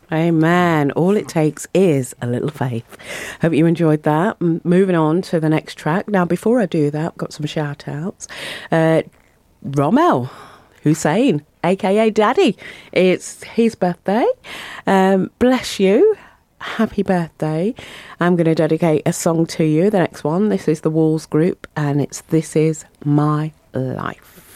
Amen. All it takes is a little faith. Hope you enjoyed that. Moving on to the next track. Now, before I do that, I've got some shout outs. Rommel Hussein, aka Daddy. It's his birthday. Bless you. Happy birthday. I'm going to dedicate a song to you, the next one. This is the Walls Group, and it's This Is My Life.